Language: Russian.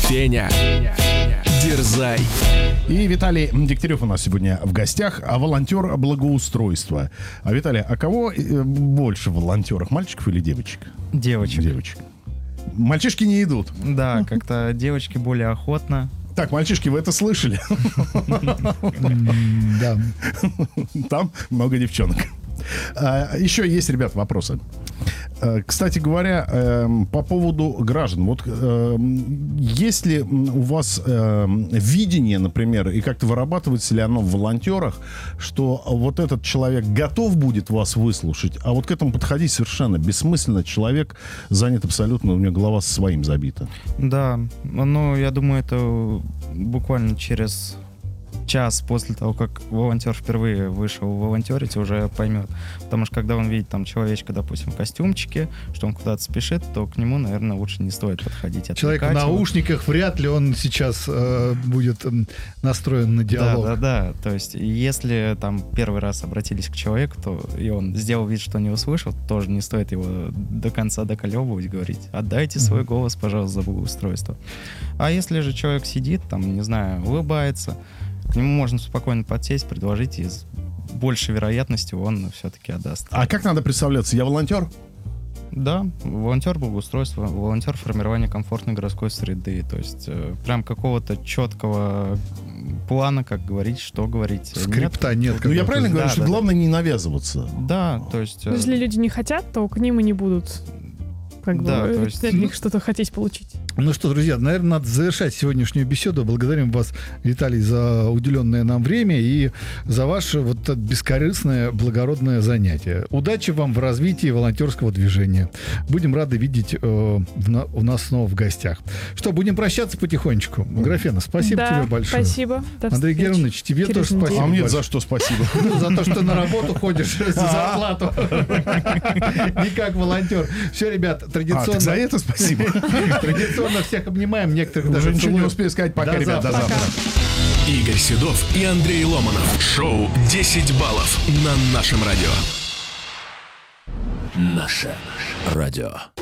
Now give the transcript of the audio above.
Феня, дерзай. И Виталий Дегтярев у нас сегодня в гостях, волонтер благоустройства. А Виталий, а кого больше в волонтерах, мальчиков или девочек? Девочек. Девочек. Мальчишки не идут. Да, как-то девочки более охотно. Так, мальчишки, вы это слышали? Да. Там много девчонок. Еще есть, ребят, вопросы. Кстати говоря, по поводу граждан. Вот есть ли у вас видение, например, и как-то вырабатывается ли оно в волонтерах, что вот этот человек готов будет вас выслушать, а вот к этому подходить совершенно бессмысленно. Человек занят абсолютно, у него голова своим забита. Да, ну, я думаю, это буквально через час после того, как волонтер впервые вышел волонтерить, уже поймет. Потому что когда он видит там человечка, допустим, в костюмчике, что он куда-то спешит, то к нему, наверное, лучше не стоит подходить. Человек в наушниках, вряд ли он сейчас будет настроен на диалог. Да. То есть, если там первый раз обратились к человеку, то и он сделал вид, что не услышал, тоже не стоит его до конца доколебывать, говорить: отдайте свой голос, пожалуйста, за благоустройство. А если же человек сидит, там, не знаю, улыбается, к нему можно спокойно подсесть, предложить, и с большей вероятностью он все-таки отдаст. А как надо представляться? Я волонтер? Да, волонтер благоустройства, волонтер формирования комфортной городской среды. То есть прям какого-то четкого плана, как говорить, что говорить. Скрипта нет. Ну, я правильно говорю, что да. главное не навязываться. Да, то есть... Если люди не хотят, то к ним и не будут то есть... от них что-то хотеть получить. Ну что, друзья, наверное, надо завершать сегодняшнюю беседу. Благодарим вас, Виталий, за уделенное нам время и за ваше вот это бескорыстное, благородное занятие. Удачи вам в развитии волонтерского движения. Будем рады видеть у нас снова в гостях. Что, будем прощаться потихонечку? Графена, спасибо тебе большое. Спасибо. Андрей Германович, тебе тоже спасибо. А мне за что спасибо? За то, что на работу ходишь за зарплату. Не как волонтер. Все, ребят, традиционно... за это спасибо. Традиционно всех обнимаем, некоторых Уже даже ничего не целуем. успею сказать. Пока, До ребят, до завтра. Игорь Седов и Андрей Ломанов. Шоу 10 баллов на нашем радио. Наше радио.